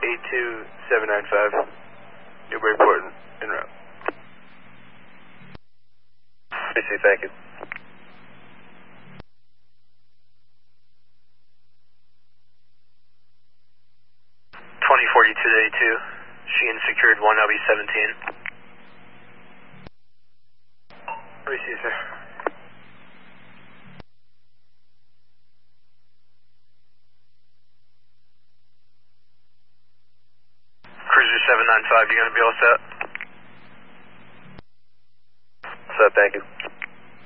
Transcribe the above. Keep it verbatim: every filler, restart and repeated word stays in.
eight two seven nine five. Newburyport en route. B C, thank you. twenty forty-two to eighty-two. Sheehan secured one L B seventeen. Receive, sir. Cruiser seven nine five, you gonna be all set? Set, thank you.